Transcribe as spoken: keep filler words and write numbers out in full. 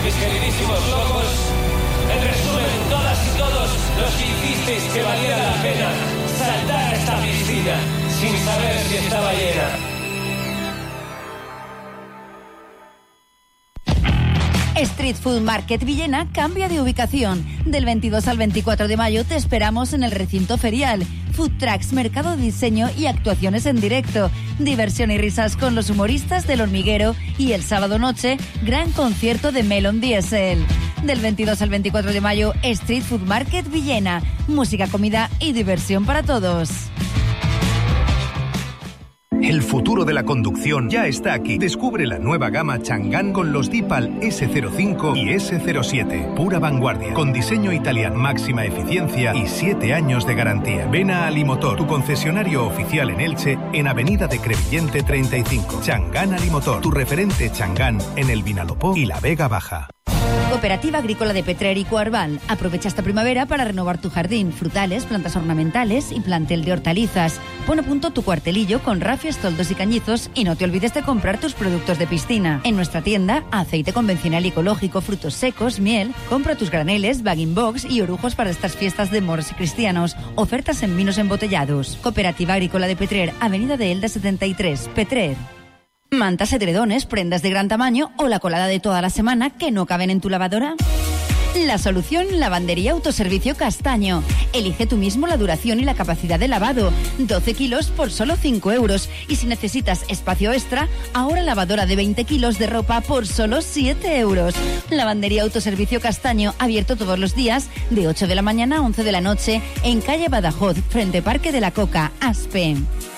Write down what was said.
mis queridísimos locos. En resumen, todas y todos los que hicisteis que valiera la pena saltar a esta piscina sin saber si estaba llena. Street Food Market Villena cambia de ubicación. Del veintidós al veinticuatro de mayo te esperamos en el recinto ferial. Food trucks, mercado de diseño y actuaciones en directo. Diversión y risas con los humoristas del Hormiguero y el sábado noche, gran concierto de Melon Diesel. Del veintidós al veinticuatro de mayo, Street Food Market Villena. Música, comida y diversión para todos. El futuro de la conducción ya está aquí. Descubre la nueva gama Chang'an con los Dipal ese cero cinco y ese cero siete. Pura vanguardia, con diseño italiano, máxima eficiencia y siete años de garantía. Ven a Alimotor, tu concesionario oficial en Elche, en Avenida de Crevillente treinta y cinco. Chang'an Alimotor, tu referente Chang'an en el Vinalopó y la Vega Baja. Cooperativa Agrícola de Petrer y Coarval. Aprovecha esta primavera para renovar tu jardín, frutales, plantas ornamentales y plantel de hortalizas. Pon a punto tu cuartelillo con rafias, toldos y cañizos y no te olvides de comprar tus productos de piscina. En nuestra tienda, aceite convencional y ecológico, frutos secos, miel, compra tus graneles, bag-in-box y orujos para estas fiestas de moros y cristianos. Ofertas en vinos embotellados. Cooperativa Agrícola de Petrer, Avenida de Elda setenta y tres, Petrer. Mantas, edredones, prendas de gran tamaño o la colada de toda la semana que no caben en tu lavadora. La solución, Lavandería Autoservicio Castaño. Elige tú mismo la duración y la capacidad de lavado. doce kilos por solo cinco euros. Y si necesitas espacio extra, ahora lavadora de veinte kilos de ropa por solo siete euros. Lavandería Autoservicio Castaño, abierto todos los días de ocho de la mañana a once de la noche en calle Badajoz, frente Parque de la Coca, Aspe.